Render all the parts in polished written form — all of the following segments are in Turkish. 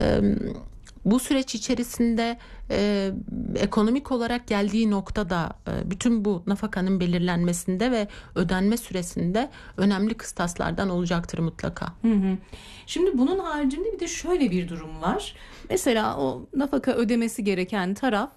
Bu süreç içerisinde ekonomik olarak geldiği noktada bütün bu nafakanın belirlenmesinde ve ödenme süresinde önemli kıstaslardan olacaktır mutlaka. Şimdi bunun haricinde bir de şöyle bir durum var. Mesela o nafaka ödemesi gereken taraf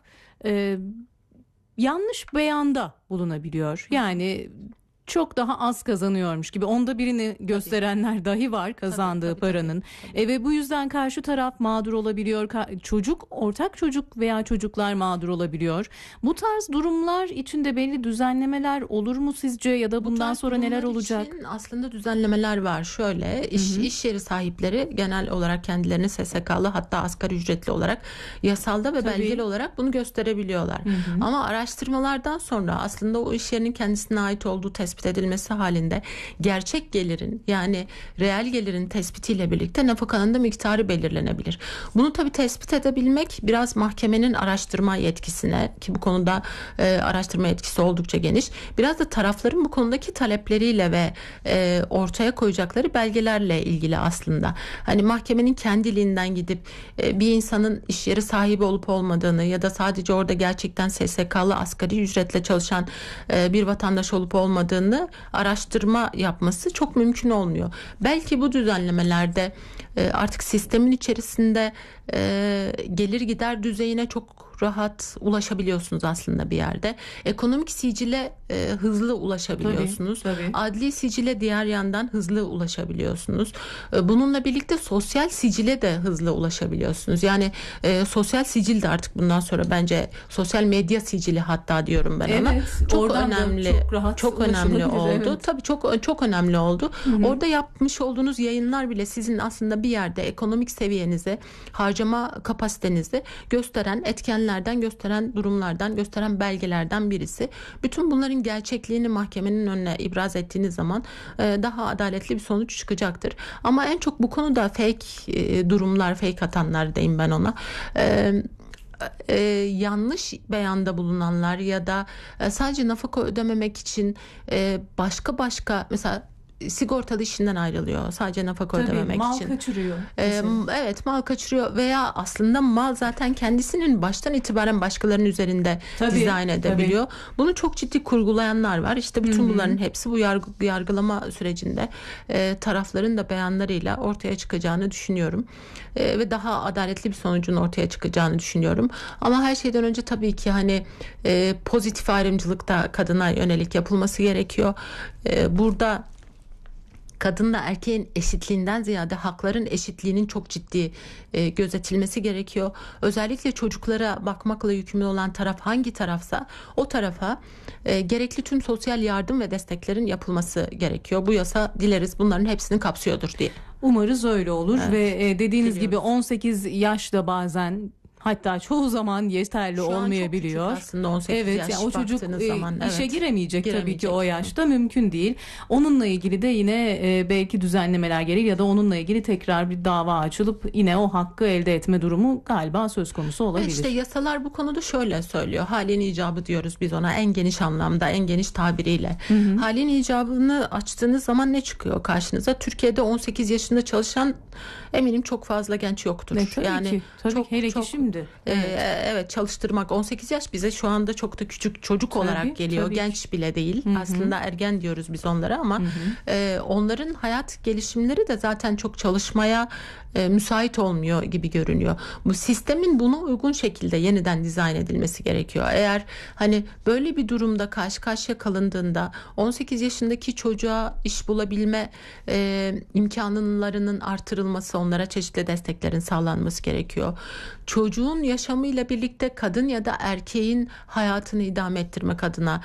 yanlış beyanda bulunabiliyor. Yani çok daha az kazanıyormuş gibi, onda birini gösterenler dahi var kazandığı paranın. Ve bu yüzden karşı taraf mağdur olabiliyor. Ortak çocuk veya çocuklar mağdur olabiliyor. Bu tarz durumlar içinde belli düzenlemeler olur mu sizce, ya da bundan sonra neler olacak? Aslında düzenlemeler var. Şöyle, iş yeri sahipleri genel olarak kendilerini SSK'lı, hatta asgari ücretli olarak yasalda ve belgeli olarak bunu gösterebiliyorlar. Ama araştırmalardan sonra aslında o iş yerinin kendisine ait olduğu tespit edilmesi halinde gerçek gelirin, yani reel gelirin tespitiyle birlikte nafakanın da miktarı belirlenebilir. Bunu tabii tespit edebilmek biraz mahkemenin araştırma yetkisine, ki bu konuda araştırma yetkisi oldukça geniş, biraz da tarafların bu konudaki talepleriyle ve ortaya koyacakları belgelerle ilgili aslında. Hani mahkemenin kendiliğinden gidip bir insanın iş yeri sahibi olup olmadığını ya da sadece orada gerçekten SSK'lı asgari ücretle çalışan bir vatandaş olup olmadığını araştırma yapması çok mümkün olmuyor. Belki bu düzenlemelerde artık sistemin içerisinde gelir gider düzeyine çok rahat ulaşabiliyorsunuz aslında bir yerde. Ekonomik sicile hızlı ulaşabiliyorsunuz. Tabii. Adli sicile diğer yandan hızlı ulaşabiliyorsunuz. Bununla birlikte sosyal sicile de hızlı ulaşabiliyorsunuz. Yani sosyal sicil de artık bundan sonra bence sosyal medya sicili hatta diyorum ben ona. Çok önemli. Çok önemli oldu. Evet. Tabii çok önemli oldu. Orada yapmış olduğunuz yayınlar bile sizin aslında bir yerde ekonomik seviyenizi, harcama kapasitenizi gösteren etkenlerden, gösteren durumlardan, gösteren belgelerden birisi. Bütün bunların gerçekliğini mahkemenin önüne ibraz ettiğiniz zaman daha adaletli bir sonuç çıkacaktır. Ama en çok bu konuda fake durumlar, fake atanlar diyeyim ben ona. Yanlış beyanda bulunanlar ya da sadece nafaka ödememek için başka mesela sigortalı işinden ayrılıyor sadece nafaka ödememek mal için. Kaçırıyor. Evet, mal kaçırıyor veya aslında mal zaten kendisinin baştan itibaren başkalarının üzerinde dizayn edebiliyor. Bunu çok ciddi kurgulayanlar var. İşte bütün bunların hepsi bu yargılama sürecinde tarafların da beyanlarıyla ortaya çıkacağını düşünüyorum. Ve daha adaletli bir sonucun ortaya çıkacağını düşünüyorum. Ama her şeyden önce tabii ki hani pozitif ayrımcılık da kadına yönelik yapılması gerekiyor. Burada kadınla erkeğin eşitliğinden ziyade hakların eşitliğinin çok ciddi gözetilmesi gerekiyor. Özellikle çocuklara bakmakla yükümlü olan taraf hangi tarafsa o tarafa gerekli tüm sosyal yardım ve desteklerin yapılması gerekiyor. Bu yasa dileriz bunların hepsini kapsıyordur diye. Umarız öyle olur ve dediğiniz gibi 18 yaşta bazen, hatta çoğu zaman yeterli olmayabiliyor. Aslında 18 yaş yani o çocuk zaman, işe giremeyecek tabii ki o yaşta, mümkün değil. Onunla ilgili de yine belki düzenlemeler gereği ya da onunla ilgili tekrar bir dava açılıp yine o hakkı elde etme durumu galiba söz konusu olabilir. İşte yasalar bu konuda şöyle söylüyor. Halin icabı diyoruz biz ona, en geniş anlamda, en geniş tabiriyle. Halin icabını açtığınız zaman ne çıkıyor karşınıza? Türkiye'de 18 yaşında çalışan eminim çok fazla genç yoktur. Tabii ki. Hele ki şimdi. Evet, çalıştırmak 18 yaş bize şu anda çok da küçük çocuk olarak geliyor. Genç bile değil. Aslında ergen diyoruz biz onlara ama onların hayat gelişimleri de zaten çok çalışmaya müsait olmuyor gibi görünüyor. Bu sistemin buna uygun şekilde yeniden dizayn edilmesi gerekiyor. Eğer hani böyle bir durumda karşı karşıya kalındığında 18 yaşındaki çocuğa iş bulabilme imkanlarının artırılması, onlara çeşitli desteklerin sağlanması gerekiyor. Çocuğun yaşamıyla birlikte kadın ya da erkeğin hayatını idame ettirmek adına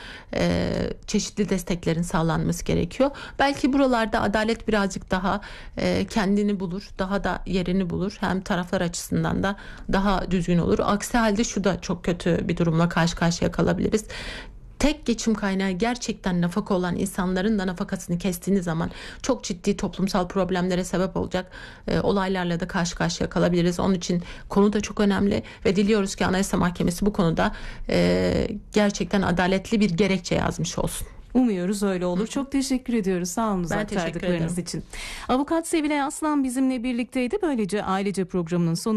çeşitli desteklerin sağlanması gerekiyor. Belki buralarda adalet birazcık daha kendini bulur, daha da yerini bulur. Hem taraflar açısından da daha düzgün olur. Aksi halde şu da çok kötü bir durumla karşı karşıya kalabiliriz. Tek geçim kaynağı gerçekten nafaka olan insanların da nafakasını kestiğiniz zaman çok ciddi toplumsal problemlere sebep olacak olaylarla da karşı karşıya kalabiliriz. Onun için konu da çok önemli ve diliyoruz ki Anayasa Mahkemesi bu konuda gerçekten adaletli bir gerekçe yazmış olsun. Umuyoruz öyle olur. Çok teşekkür ediyoruz. Sağ olun Ben aktardıklarınız için. Avukat Sevilay Aslan bizimle birlikteydi. Böylece Ailece programının sonuna